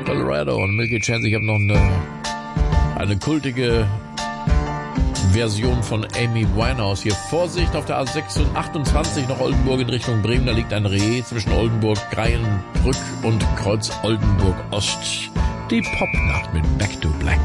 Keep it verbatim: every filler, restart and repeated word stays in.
Colorado und Milky Chance. Ich habe noch eine, eine kultige Version von Amy Winehouse hier. Vorsicht auf der A achtundzwanzig nach Oldenburg in Richtung Bremen. Da liegt ein Reh zwischen Oldenburg, Greienbrück und Kreuz Oldenburg Ost. Die Popnacht mit Back to Black.